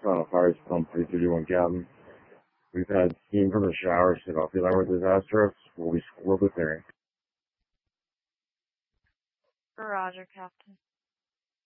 on a fire pump 331 Captain. We've had steam from the shower set off the alarm with disastrous. Will we squirrel the thing? Roger, Captain.